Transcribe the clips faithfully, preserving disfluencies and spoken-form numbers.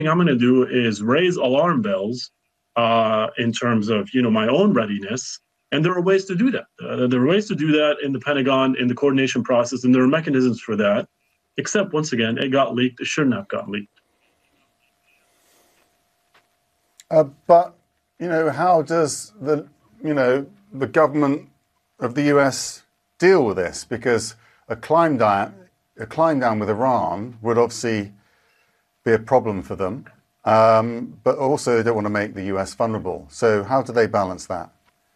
I'm going to do is raise alarm bells uh, in terms of, you know, my own readiness. And there are ways to do that. Uh, there are ways to do that in the Pentagon, in the coordination process, and there are mechanisms for that. Except, once again, it got leaked. It shouldn't have got leaked. Uh, but, you know, how does the, you know, the government of the U S deal with this? Because a climb down, a climb down with Iran would obviously be a problem for them. Um, but also they don't want to make the U S vulnerable. So how do they balance that?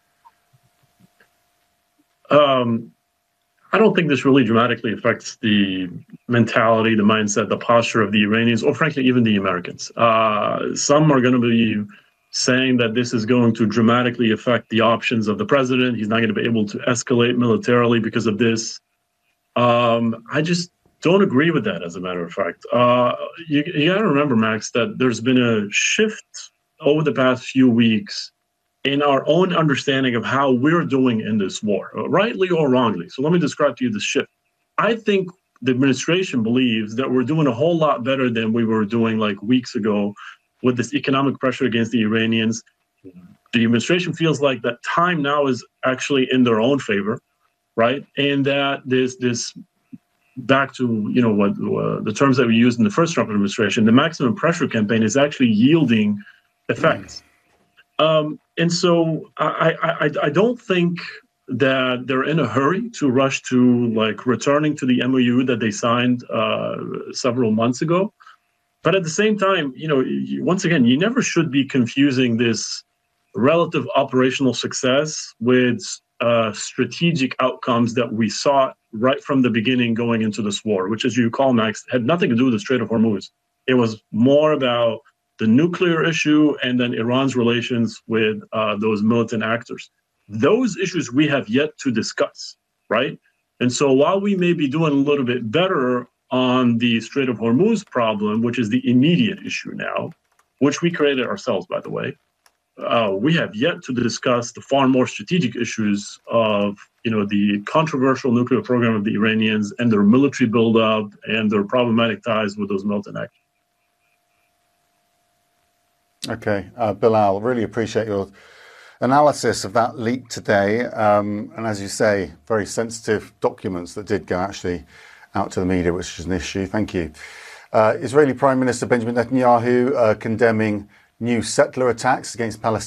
Um, I don't think this really dramatically affects the mentality, the mindset, the posture of the Iranians, or frankly, even the Americans. Uh, some are going to be saying that this is going to dramatically affect the options of the president. He's not going to be able to escalate militarily because of this. Um, I just don't agree with that, as a matter of fact. Uh, you you got to remember, Max, that there's been a shift over the past few weeks in our own understanding of how we're doing in this war, rightly or wrongly. So let me describe to you this shift. I think the administration believes that we're doing a whole lot better than we were doing like weeks ago with this economic pressure against the Iranians. The administration feels like that time now is actually in their own favor, right? And that this this back to, you know, what uh, the terms that we used in the first Trump administration, the maximum pressure campaign is actually yielding effects. Um, and so I, I, I don't think that they're in a hurry to rush to like returning to the M O U that they signed uh, several months ago. But at the same time, you know, you, once again, you never should be confusing this relative operational success with uh, strategic outcomes that we saw right from the beginning going into this war, which, as you recall, Max, had nothing to do with the Strait of Hormuz. It was more about the nuclear issue and then Iran's relations with uh, those militant actors. Those issues we have yet to discuss, right? And so while we may be doing a little bit better on the Strait of Hormuz problem, which is the immediate issue now, which we created ourselves, by the way, uh, we have yet to discuss the far more strategic issues of, you know, the controversial nuclear program of the Iranians and their military buildup and their problematic ties with those militant actors. Okay, uh, Bilal, really appreciate your analysis of that leak today. Um, and as you say, very sensitive documents that did go actually out to the media, which is an issue. Thank you. Uh, Israeli Prime Minister Benjamin Netanyahu uh, condemning new settler attacks against Palestine.